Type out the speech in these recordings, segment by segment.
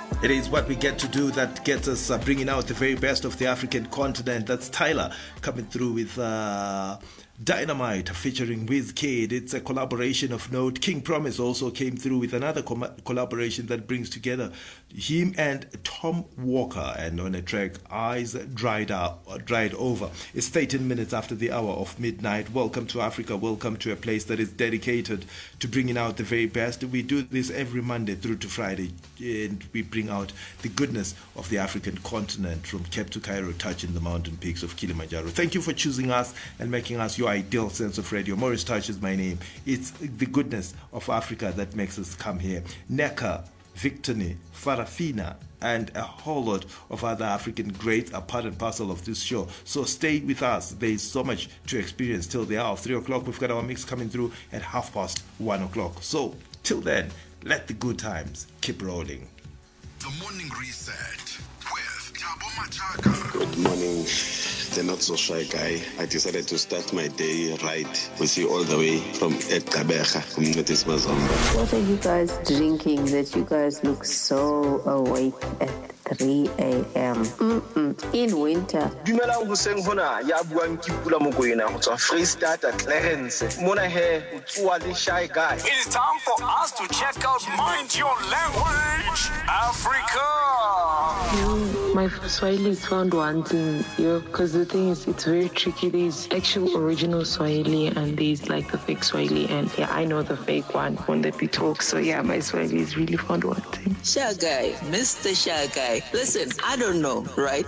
It is what we get to do that gets us bringing out the very best of the African continent. That's Tyler coming through with Dynamite featuring Wizkid. It's a collaboration of note. King Promise also came through with another collaboration that brings together him and Tom Walker, and on a track Eyes Dried Over. It's 13 minutes after the hour of midnight. Welcome to Africa. Welcome to a place that is dedicated to bringing out the very best. We do this every Monday through to Friday, and we bring out the goodness of the African continent from Cape to Cairo, touching the mountain peaks of Kilimanjaro. Thank you for choosing us and making us your ideal sense of radio. Maurice Touch is my name. It's the goodness of Africa that makes us come here. Neka, Victony, Farafina, and a whole lot of other African greats are part and parcel of this show. So stay with us. There is so much to experience till the hour of 3 o'clock. We've got our mix coming through at 1:30 o'clock. So till then, let the good times keep rolling. The Morning Reset with Thabo Machaka. Good morning, the not so shy guy. I decided to start my day right with you all the way from Edkabecha, Communities Mazomba. What are you guys drinking that you guys look so awake at 3 a.m.? In winter. Dumelang hoseng hona ya buang ke Pula Mokoena go tswa Freestata Clarence. Mona he utswa le shy guy. It is time for us to check out Mind Your Language Africa. My Swahili is found wanting, because the thing is, it's very tricky. There's actual original Swahili and there's like the fake Swahili, and yeah, I know the fake one that we talk. So yeah, my Swahili is really found wanting. Shy guy, Mr. Shy guy. Listen, I don't know, right?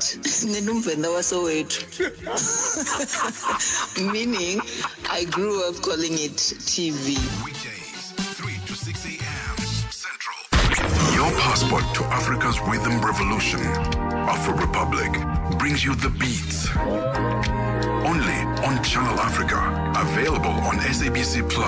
Meaning, I grew up calling it TV. Weekdays, 3 to 6 a.m. Central. Your passport to Africa's rhythm revolution. Afro Republic brings you the beats. Only on Channel Africa. Available on SABC Plus.